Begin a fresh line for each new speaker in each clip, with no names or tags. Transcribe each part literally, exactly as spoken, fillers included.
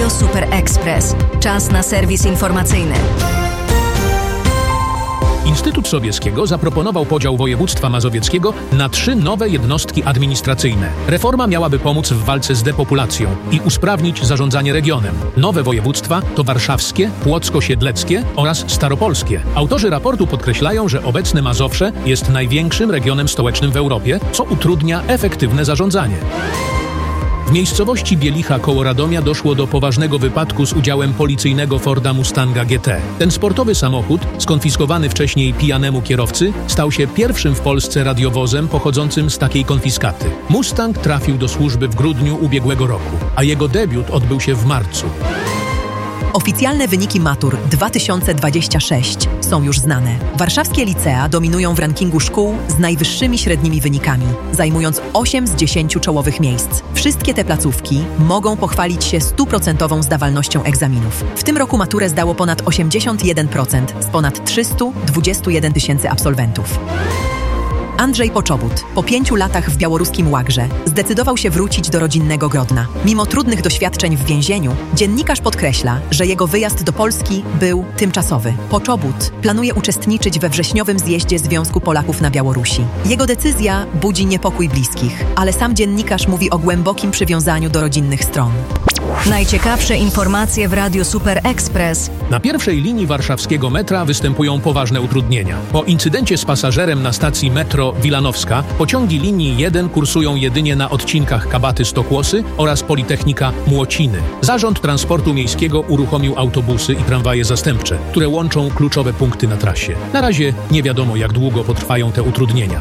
Radio Super Express. Czas na serwis informacyjny.
Instytut Sobieskiego zaproponował podział województwa mazowieckiego na trzy nowe jednostki administracyjne. Reforma miałaby pomóc w walce z depopulacją i usprawnić zarządzanie regionem. Nowe województwa to warszawskie, płocko-siedleckie oraz staropolskie. Autorzy raportu podkreślają, że obecne Mazowsze jest największym regionem stołecznym w Europie, co utrudnia efektywne zarządzanie. W miejscowości Bielicha koło Radomia doszło do poważnego wypadku z udziałem policyjnego Forda Mustanga G T. Ten sportowy samochód, skonfiskowany wcześniej pijanemu kierowcy, stał się pierwszym w Polsce radiowozem pochodzącym z takiej konfiskaty. Mustang trafił do służby w grudniu ubiegłego roku, a jego debiut odbył się w marcu.
Oficjalne wyniki matur dwa tysiące dwudziesty szósty są już znane. Warszawskie licea dominują w rankingu szkół z najwyższymi średnimi wynikami, zajmując osiem z dziesięciu czołowych miejsc. Wszystkie te placówki mogą pochwalić się stuprocentową zdawalnością egzaminów. W tym roku maturę zdało ponad osiemdziesiąt jeden procent z ponad trzysta dwadzieścia jeden tysięcy absolwentów. Andrzej Poczobut po pięciu latach w białoruskim Łagrze zdecydował się wrócić do rodzinnego Grodna. Mimo trudnych doświadczeń w więzieniu, dziennikarz podkreśla, że jego wyjazd do Polski był tymczasowy. Poczobut planuje uczestniczyć we wrześniowym zjeździe Związku Polaków na Białorusi. Jego decyzja budzi niepokój bliskich, ale sam dziennikarz mówi o głębokim przywiązaniu do rodzinnych stron.
Najciekawsze informacje w Radiu Super Express.
Na pierwszej linii warszawskiego metra występują poważne utrudnienia. Po incydencie z pasażerem na stacji metro Wilanowska pociągi linii jeden kursują jedynie na odcinkach Kabaty-Stokłosy oraz Politechnika Młociny. Zarząd Transportu Miejskiego uruchomił autobusy i tramwaje zastępcze, które łączą kluczowe punkty na trasie. Na razie nie wiadomo, jak długo potrwają te utrudnienia.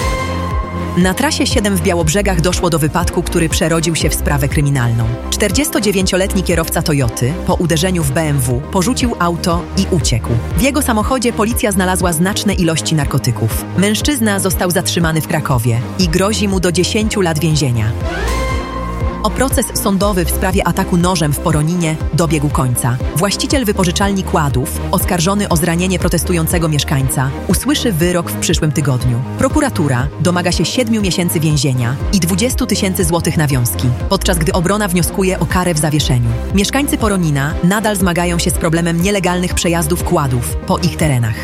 Na trasie siedem w Białobrzegach doszło do wypadku, który przerodził się w sprawę kryminalną. czterdziestodziewięcioletni kierowca Toyoty po uderzeniu w B M W porzucił auto i uciekł. W jego samochodzie policja znalazła znaczne ilości narkotyków. Mężczyzna został zatrzymany w Krakowie i grozi mu do dziesięciu lat więzienia. O proces sądowy w sprawie ataku nożem w Poroninie dobiegł końca. Właściciel wypożyczalni kładów, oskarżony o zranienie protestującego mieszkańca, usłyszy wyrok w przyszłym tygodniu. Prokuratura domaga się siedmiu miesięcy więzienia i dwudziestu tysięcy złotych nawiązki, podczas gdy obrona wnioskuje o karę w zawieszeniu. Mieszkańcy Poronina nadal zmagają się z problemem nielegalnych przejazdów kładów po ich terenach.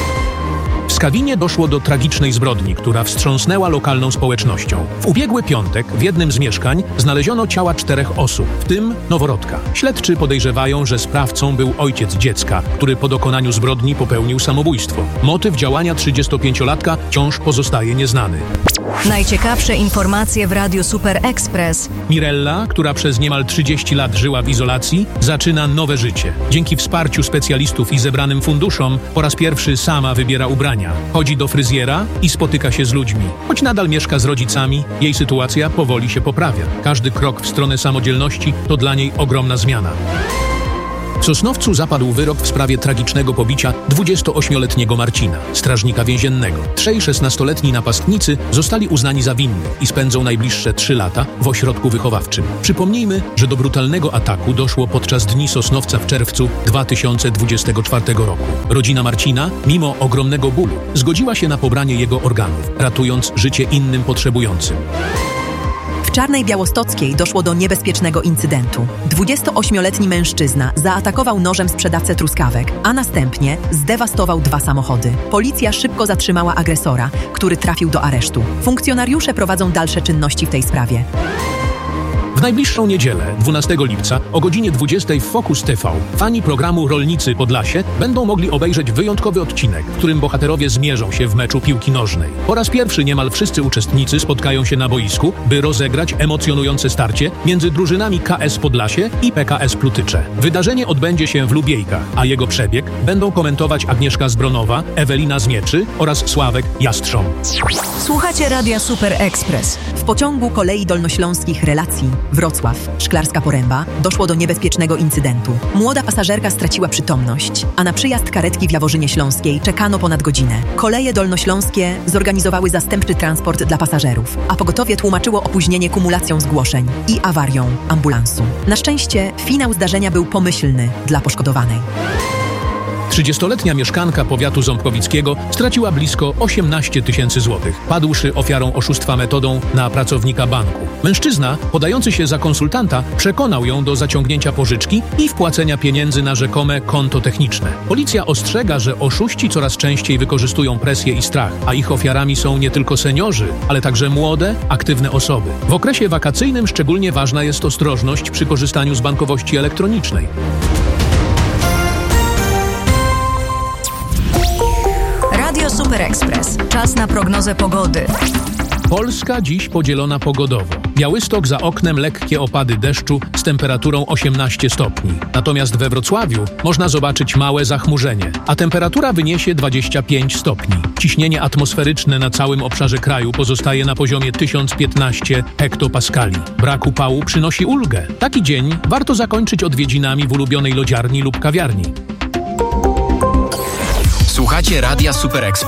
W Skawinie doszło do tragicznej zbrodni, która wstrząsnęła lokalną społecznością. W ubiegły piątek w jednym z mieszkań znaleziono ciała czterech osób, w tym noworodka. Śledczy podejrzewają, że sprawcą był ojciec dziecka, który po dokonaniu zbrodni popełnił samobójstwo. Motyw działania trzydziestopięciolatka wciąż pozostaje nieznany.
Najciekawsze informacje w Radiu Super Express.
Mirella, która przez niemal trzydzieści lat żyła w izolacji, zaczyna nowe życie. Dzięki wsparciu specjalistów i zebranym funduszom po raz pierwszy sama wybiera ubrania. Chodzi do fryzjera i spotyka się z ludźmi. Choć nadal mieszka z rodzicami, jej sytuacja powoli się poprawia. Każdy krok w stronę samodzielności to dla niej ogromna zmiana. W Sosnowcu zapadł wyrok w sprawie tragicznego pobicia dwudziestoośmioletniego Marcina, strażnika więziennego. Trzej szesnastoletni napastnicy zostali uznani za winnych i spędzą najbliższe trzy lata w ośrodku wychowawczym. Przypomnijmy, że do brutalnego ataku doszło podczas Dni Sosnowca w czerwcu dwa tysiące dwudziestego czwartego roku. Rodzina Marcina, mimo ogromnego bólu, zgodziła się na pobranie jego organów, ratując życie innym potrzebującym.
W Czarnej Białostockiej doszło do niebezpiecznego incydentu. dwudziestoośmioletni mężczyzna zaatakował nożem sprzedawcę truskawek, a następnie zdewastował dwa samochody. Policja szybko zatrzymała agresora, który trafił do aresztu. Funkcjonariusze prowadzą dalsze czynności w tej sprawie.
W najbliższą niedzielę, dwunastego lipca, o godzinie dwudziestej w Focus T V, fani programu Rolnicy Podlasie będą mogli obejrzeć wyjątkowy odcinek, w którym bohaterowie zmierzą się w meczu piłki nożnej. Po raz pierwszy niemal wszyscy uczestnicy spotkają się na boisku, by rozegrać emocjonujące starcie między drużynami K S Podlasie i P K S Plutycze. Wydarzenie odbędzie się w Lubiejkach, a jego przebieg będą komentować Agnieszka Zbronowa, Ewelina Zmieczy oraz Sławek Jastrząb.
Słuchacie Radia Super Express.
W pociągu kolei dolnośląskich relacji Wrocław, Szklarska Poręba doszło do niebezpiecznego incydentu. Młoda pasażerka straciła przytomność, a na przyjazd karetki w Jaworzynie Śląskiej czekano ponad godzinę. Koleje dolnośląskie zorganizowały zastępczy transport dla pasażerów, a pogotowie tłumaczyło opóźnienie kumulacją zgłoszeń i awarią ambulansu. Na szczęście finał zdarzenia był pomyślny dla poszkodowanej.
trzydziestoletnia mieszkanka powiatu ząbkowickiego straciła blisko osiemnaście tysięcy złotych, padłszy ofiarą oszustwa metodą na pracownika banku. Mężczyzna, podający się za konsultanta, przekonał ją do zaciągnięcia pożyczki i wpłacenia pieniędzy na rzekome konto techniczne. Policja ostrzega, że oszuści coraz częściej wykorzystują presję i strach, a ich ofiarami są nie tylko seniorzy, ale także młode, aktywne osoby. W okresie wakacyjnym szczególnie ważna jest ostrożność przy korzystaniu z bankowości elektronicznej.
Radio Super Express. Czas na prognozę pogody.
Polska dziś podzielona pogodowo. Białystok za oknem lekkie opady deszczu z temperaturą osiemnaście stopni. Natomiast we Wrocławiu można zobaczyć małe zachmurzenie, a temperatura wyniesie dwadzieścia pięć stopni. Ciśnienie atmosferyczne na całym obszarze kraju pozostaje na poziomie tysiąc piętnaście hektopaskali. Brak upału przynosi ulgę. Taki dzień warto zakończyć odwiedzinami w ulubionej lodziarni lub kawiarni.
Słuchacie Radia Super Express.